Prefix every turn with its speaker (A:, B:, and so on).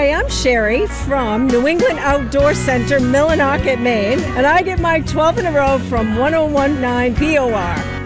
A: Hi, I'm Sherry from New England Outdoor Center, Millinocket, Maine, and I get my 12 in a row from 1019 POR.